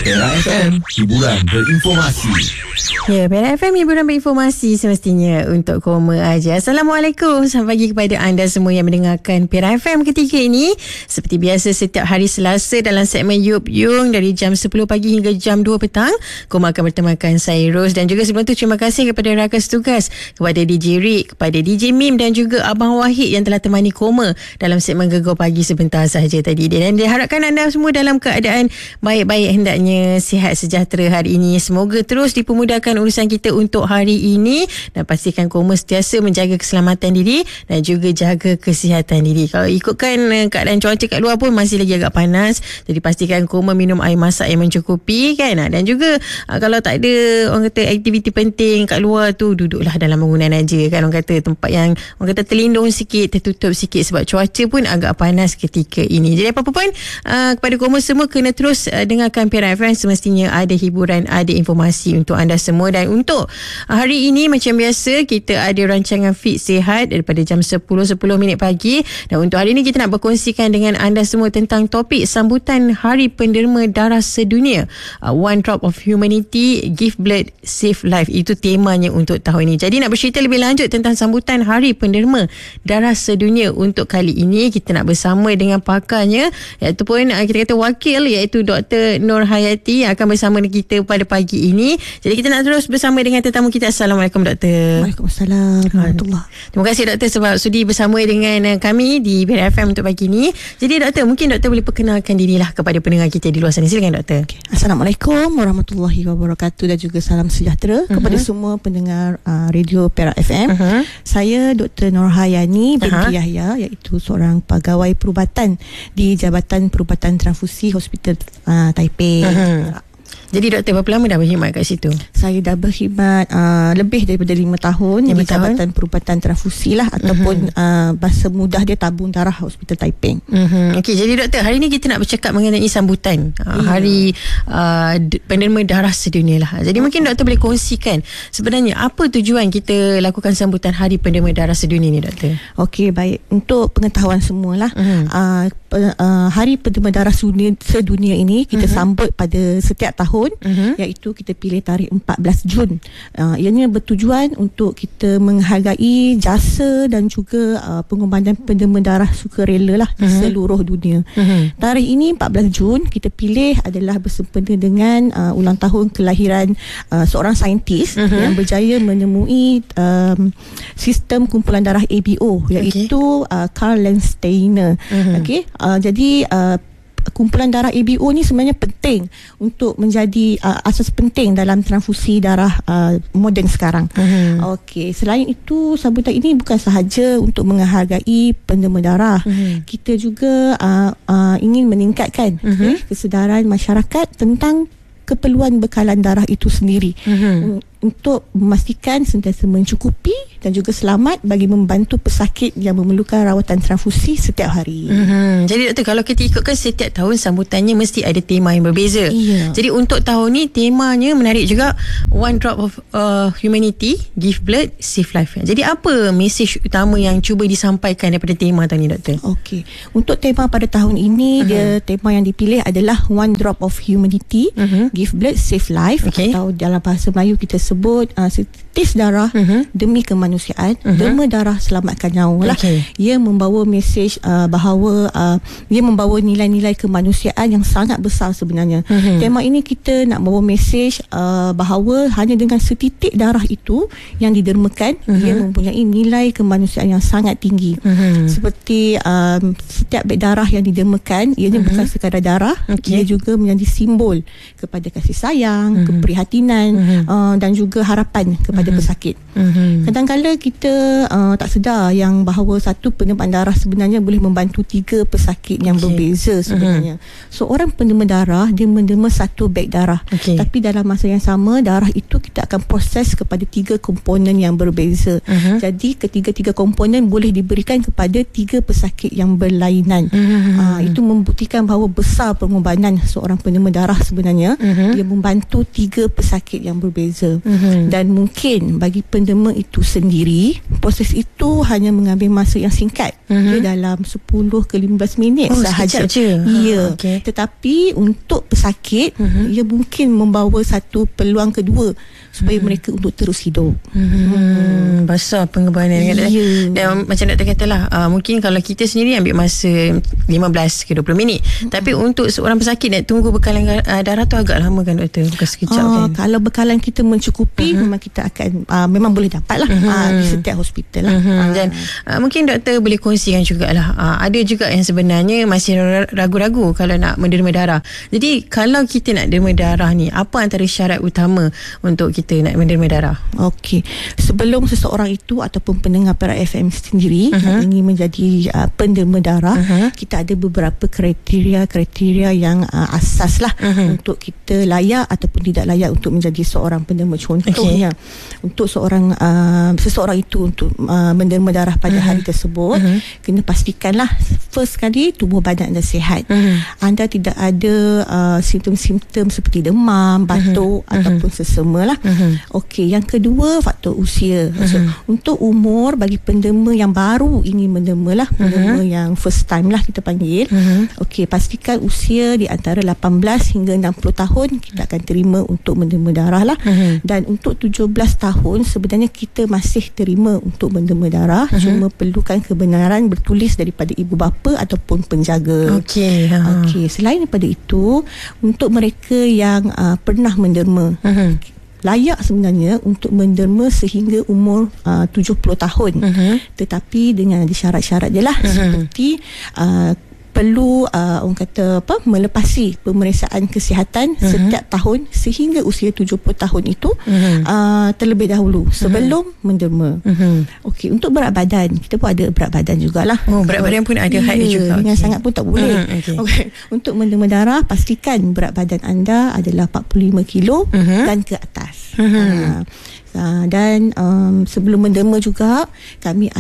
Era FM, hiburan berinformasi. Ya, Era FM, hiburan berinformasi semestinya untuk koma aja. Assalamualaikum, selamat pagi kepada anda semua yang mendengarkan Era FM ketika ini. Seperti biasa setiap hari Selasa dalam segmen Yup Yung dari jam 10 pagi hingga jam 2 petang. Koma akan bertemakan saya Ros, dan juga sebelum tu terima kasih kepada rakan setugas, kepada DJ Rick, kepada DJ Mim dan juga Abang Wahid yang telah temani Koma dalam segmen Gegar Pagi sebentar sahaja tadi. Dan diharapkan anda semua dalam keadaan baik-baik, hendaknya sihat sejahtera hari ini. Semoga terus dipermudahkan urusan kita untuk hari ini, dan pastikan Koma sentiasa menjaga keselamatan diri dan juga jaga kesihatan diri. Kalau ikutkan keadaan cuaca kat luar pun masih lagi agak panas, jadi pastikan Koma minum air masak yang mencukupi kan. Dan juga kalau tak ada orang kata aktiviti penting kat luar tu, duduklah dalam bangunan aja kan. Orang kata tempat yang orang kata terlindung sikit, tertutup sikit, sebab cuaca pun agak panas ketika ini. Jadi apa-apa pun kepada Koma semua kena terus dengarkan Era FM, semestinya ada hiburan, ada informasi untuk anda semua. Dan untuk hari ini macam biasa kita ada rancangan Fit Sihat daripada jam 10.10 pagi. Dan untuk hari ini kita nak berkongsikan dengan anda semua tentang topik sambutan Hari Penderma Darah Sedunia. One Drop of Humanity, Give Blood, Save Life. Itu temanya untuk tahun ini. Jadi nak bercerita lebih lanjut tentang sambutan Hari Penderma Darah Sedunia untuk kali ini, kita nak bersama dengan pakarnya, iaitu pun kita kata wakil, iaitu Dr. Nur Hayati yang akan bersama kita pada pagi ini. Jadi kita nak terus bersama dengan tetamu kita. Assalamualaikum Doktor. Waalaikumsalam warahmatullahi. Terima kasih Doktor sebab sudi bersama dengan kami di Era FM untuk pagi ini. Jadi Doktor, mungkin Doktor boleh perkenalkan dirilah kepada pendengar kita di luar sana. Silakan Doktor. Okay. Assalamualaikum warahmatullahi wabarakatuh dan juga salam sejahtera kepada semua pendengar radio Era FM. Saya Dr. Nur Hayati binti Yahya, iaitu seorang pegawai perubatan di Jabatan Perubatan Transfusi Hospital Taipei. Jadi Doktor, berapa lama dah berkhidmat kat situ? Saya dah berkhidmat lebih daripada 5 tahun di Jabatan Perubatan Transfusi lah, ataupun bahasa mudah dia tabung darah Hospital Taipei. Okey, jadi Doktor, hari ni kita nak bercakap mengenai sambutan Hari Penderma Darah Sedunia lah. Jadi mungkin Doktor boleh kongsikan sebenarnya apa tujuan kita lakukan sambutan Hari Penderma Darah Sedunia ni Doktor? Okey, baik. Untuk pengetahuan semualah, Hari Penderma Darah Sedunia ini kita sambut pada setiap tahun, iaitu kita pilih tarikh 14 Jun. Ianya bertujuan untuk kita menghargai jasa dan juga pengorbanan penderma darah sukarela lah di seluruh dunia. Tarikh ini 14 Jun kita pilih adalah bersempena dengan ulang tahun kelahiran seorang saintis yang berjaya menemui sistem kumpulan darah ABO, iaitu Karl Landsteiner. Jadi kumpulan darah ABO ni sebenarnya penting untuk menjadi asas penting dalam transfusi darah moden sekarang. Okey, selain itu sambutan ini bukan sahaja untuk menghargai penderma darah. Kita juga ingin meningkatkan kesedaran masyarakat tentang keperluan bekalan darah itu sendiri, untuk memastikan sentiasa mencukupi dan juga selamat bagi membantu pesakit yang memerlukan rawatan transfusi setiap hari. Jadi Doktor, kalau kita ikutkan setiap tahun sambutannya mesti ada tema yang berbeza. Jadi untuk tahun ni temanya menarik juga, One Drop of Humanity, Give Blood, Save Life. Jadi apa mesej utama yang cuba disampaikan daripada tema tahun ni Doktor? Okey, untuk tema pada tahun ini, dia tema yang dipilih adalah One Drop of Humanity, Give Blood, Save Life. Atau dalam bahasa Melayu kita sebut setitis darah demi kemanusiaan, derma darah selamatkan nyawa lah. Ia membawa mesej bahawa ia membawa nilai-nilai kemanusiaan yang sangat besar sebenarnya. Tema ini kita nak bawa mesej bahawa hanya dengan setitik darah itu yang didermakan, ia mempunyai nilai kemanusiaan yang sangat tinggi. Seperti setiap beg darah yang didermakan, ianya bukan sekadar darah, ia juga menjadi simbol kepada kasih sayang, keprihatinan dan juga harapan kepada pesakit. Kadang-kadang kita tak sedar yang bahawa satu penerima darah sebenarnya boleh membantu 3 pesakit yang berbeza sebenarnya. Seorang penerima darah, dia menerima satu beg darah, tapi dalam masa yang sama darah itu kita akan proses kepada 3 komponen yang berbeza. Jadi ketiga-tiga komponen boleh diberikan kepada 3 pesakit yang berlainan. Itu membuktikan bahawa besar pengorbanan seorang penerima darah sebenarnya. Dia membantu 3 pesakit yang berbeza. Dan mungkin bagi penderma itu sendiri, proses itu hanya mengambil masa yang singkat. Dia dalam 10 ke 15 minit sahaja. Ya. Tetapi untuk pesakit, ia mungkin membawa satu peluang kedua supaya mereka untuk terus hidup. Besar pengorbanan. Dan macam doktor katalah, mungkin kalau kita sendiri ambil masa 15 ke 20 minit, tapi untuk seorang pesakit nak tunggu bekalan darah tu agak lama kan doktor? Bukan sekejap kan? Kalau bekalan kita mencukupi, memang kita akan memang boleh dapat lah di setiap hospital lah. Dan mungkin doktor boleh kongsikan jugalah, ada juga yang sebenarnya masih ragu-ragu kalau nak menderma darah. Jadi kalau kita nak derma darah ni, apa antara syarat utama untuk kita nak menderma darah? Okey, sebelum seseorang itu ataupun pendengar Perak FM sendiri ingin menjadi penderma darah, kita ada beberapa kriteria yang asas lah untuk kita layak ataupun tidak layak untuk menjadi seorang penderma. Contohnya, untuk seseorang itu untuk menderma darah pada hari tersebut, kena pastikanlah first kali tubuh badan anda sihat. Anda tidak ada simptom-simptom seperti demam, batuk ataupun sesama lah. Okey, yang kedua faktor usia. Untuk umur, bagi penderma yang baru ingin menderma lah, penderma yang first time lah kita panggil. Okey, pastikan usia di antara 18 hingga 60 tahun kita akan terima untuk menderma darah lah. Dan untuk 17 tahun sebenarnya kita masih terima untuk menderma darah, cuma perlukan kebenaran bertulis daripada ibu bapa ataupun penjaga. Okey. Selain daripada itu, untuk mereka yang pernah menderma, layak sebenarnya untuk menderma sehingga umur 70 tahun. Tetapi dengan ada syarat-syarat je lah, seperti perlu orang kata melepasi pemeriksaan kesihatan setiap tahun sehingga usia 70 tahun itu terlebih dahulu sebelum menderma. Okey, untuk berat badan, kita pun ada berat badan jugalah. Berat badan pun ada had juga. Dengan sangat pun tak boleh. Okay. Untuk menderma darah, pastikan berat badan anda adalah 45 kilo dan ke atas. Dan sebelum menderma juga kami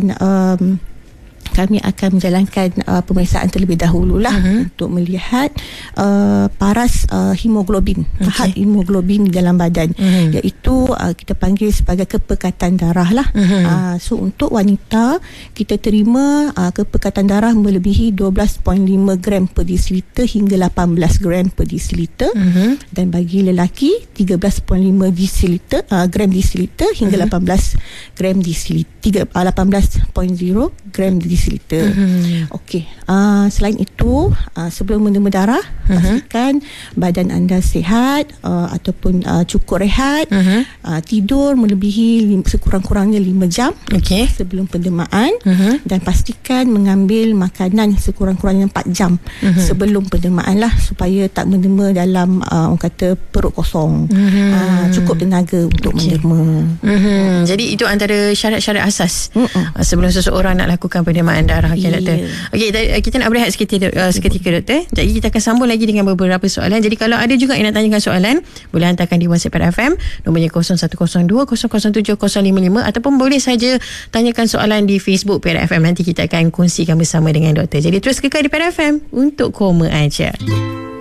akan menjalankan pemeriksaan terlebih dahululah untuk melihat paras hemoglobin, tahap hemoglobin di dalam badan, iaitu kita panggil sebagai kepekatan darah lah. So untuk wanita, kita terima kepekatan darah melebihi 12.5 gram per desiliter hingga 18 gram per desiliter, dan bagi lelaki 13.5 gram desiliter hingga 18 gram desiliter, 18.0 gram desiliter. Okey. Selain itu, sebelum menderma darah, pastikan badan anda sihat ataupun cukup rehat, tidur melebihi sekurang-kurangnya 5 jam sebelum pendermaan, dan pastikan mengambil makanan sekurang-kurangnya 4 jam sebelum pendermaan lah, supaya tak menderma dalam orang kata perut kosong. Cukup tenaga untuk menderma. Jadi itu antara syarat-syarat asas sebelum seseorang nak lakukan pendermaan darah. Doktor. Kita nak berehat seketika doktor. Jadi kita akan sambung lagi dengan beberapa soalan. Jadi kalau ada juga yang nak tanyakan soalan, boleh hantarkan di WhatsApp Perak FM, nombornya 0102-007-055, ataupun boleh saja tanyakan soalan di Facebook Perak FM. Nanti kita akan kongsikan bersama dengan doktor. Jadi terus kekal di Perak FM untuk Koma Aja.